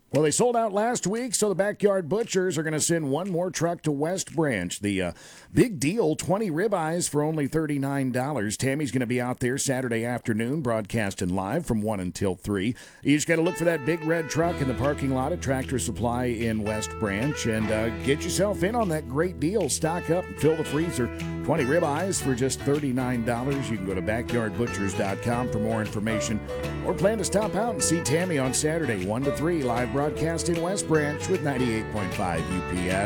Well, they sold out last week, so the Backyard Butchers are going to send one more truck to West Branch. The big deal, 20 ribeyes for only $39. Tammy's going to be out there Saturday afternoon, broadcasting live from 1 until 3. You just got to look for that big red truck in the parking lot at Tractor Supply in West Branch and get yourself in on that great deal. Stock up and fill the freezer. 20 ribeyes for just $39. You can go to backyardbutchers.com for more information or plan to stop out and see Tammy on Saturday, 1 to 3, live broadcast in West Branch with 98.5 UPS.